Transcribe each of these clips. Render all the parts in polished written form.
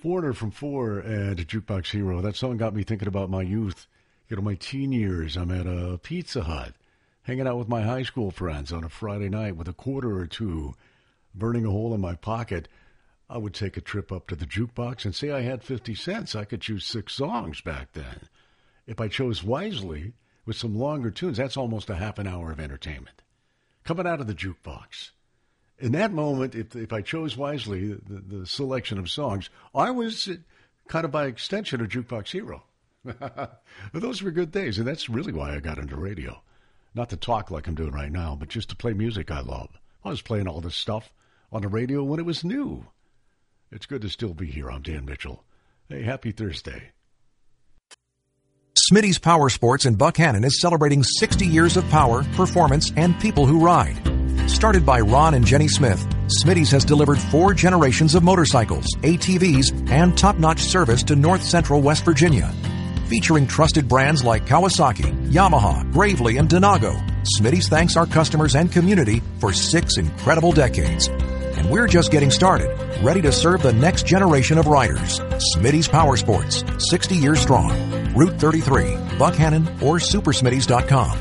Foreigner from Four and Jukebox Hero. That song got me thinking about my youth. My teen years. I'm at a Pizza Hut, hanging out with my high school friends on a Friday night with a quarter or two, burning a hole in my pocket. I would take a trip up to the jukebox and say I had 50 cents. I could choose 6 songs back then. If I chose wisely, with some longer tunes, that's almost a half an hour of entertainment. Coming out of the jukebox. In that moment, if I chose wisely the selection of songs, I was kind of by extension a Jukebox Hero. Those were good days, and that's really why I got into radio. Not to talk like I'm doing right now, but just to play music I love. I was playing all this stuff on the radio when it was new. It's good to still be here. I'm Dan Mitchell. Hey, happy Thursday. Smitty's Power Sports in Buckhannon is celebrating 60 years of power, performance, and people who ride. Started by Ron and Jenny Smith, Smitty's has delivered 4 generations of motorcycles, ATVs, and top-notch service to North Central West Virginia. Featuring trusted brands like Kawasaki, Yamaha, Gravely, and Donago, Smitty's thanks our customers and community for 6 incredible decades. And we're just getting started, ready to serve the next generation of riders. Smitty's Power Sports, 60 years strong. Route 33, Buckhannon, or supersmitty's.com.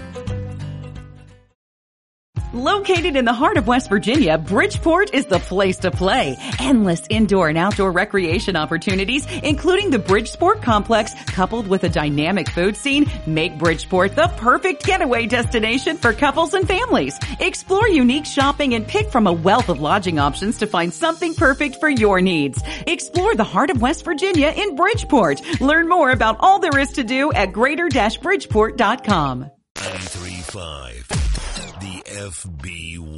Located in the heart of West Virginia, Bridgeport is the place to play. Endless indoor and outdoor recreation opportunities, including the Bridgeport Complex, coupled with a dynamic food scene, make Bridgeport the perfect getaway destination for couples and families. Explore unique shopping and pick from a wealth of lodging options to find something perfect for your needs. Explore the heart of West Virginia in Bridgeport. Learn more about all there is to do at greater-bridgeport.com. 93.5 The FB